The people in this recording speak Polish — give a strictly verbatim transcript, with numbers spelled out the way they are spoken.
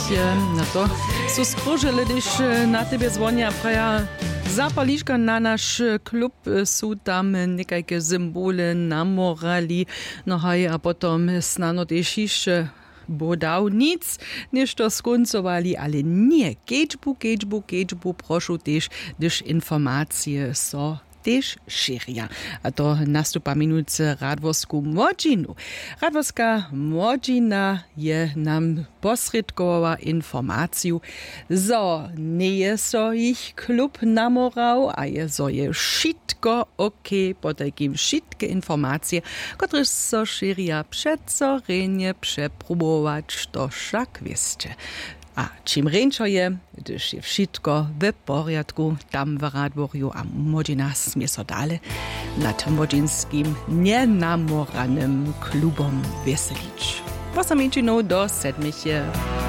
Na to so spróžili, když na tebe zvonia praja zapališka na naš klub, sú tam nekajke symbole namorali, no haj, a potom snano tež bodał nic, niż to skońcowali, ale nie. Kečbu, kečbu, kečbu, proszę też, gdyż informacje so też šíria. A to nastupa minúce Radworsku Młodzinu. Radworska Młodzina je nam posredkovala informaciju, zo nie so ich klub namorał, a je so je šitko ok, po takim šitke informacije, które so šíria přeco renje přepróbować, to však wiecie. A čím rejnčo je, gdyż je wszystko w porядku, tam w Radworju a Młodzina smie so dale nad młodzinskim nienamoranym klubom weselić. Posamięciną do sedmiche.